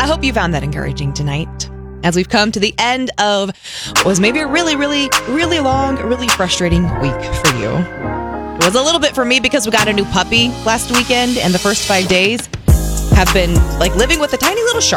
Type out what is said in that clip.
I hope you found that encouraging tonight as we've come to the end of what was maybe a really, really, really long, really frustrating week for you. It was a little bit for me because we got a new puppy last weekend, and the first 5 days have been like living with a tiny little shark.